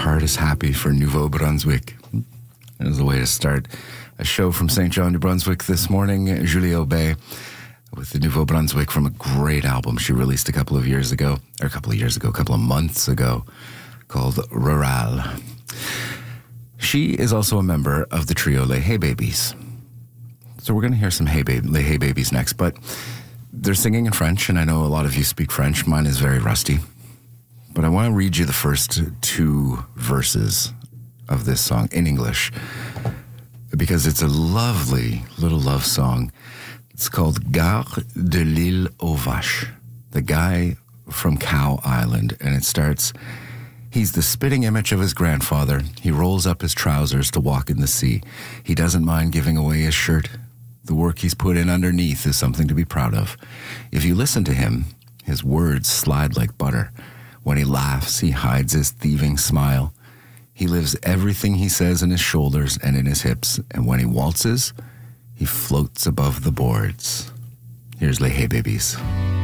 heart is happy for Nouveau Brunswick. That was the way to start a show from St. John, New Brunswick this morning. Julie Aubé with the Nouveau Brunswick from a great album she released a couple of months ago, called Rural. She is also a member of the trio Les Hey Babies. So we're going to hear some Les Hey Babies next, but they're singing in French, and I know a lot of you speak French. Mine is very rusty. But I want to read you the first two verses of this song in English, because it's a lovely little love song. It's called Gare de l'Île aux Vaches, the guy from Cow Island. And it starts, he's the spitting image of his grandfather. He rolls up his trousers to walk in the sea. He doesn't mind giving away his shirt. The work he's put in underneath is something to be proud of. If you listen to him, his words slide like butter. When he laughs, he hides his thieving smile. He lives everything he says in his shoulders and in his hips, and when he waltzes, he floats above the boards. Here's Les Hey Babies.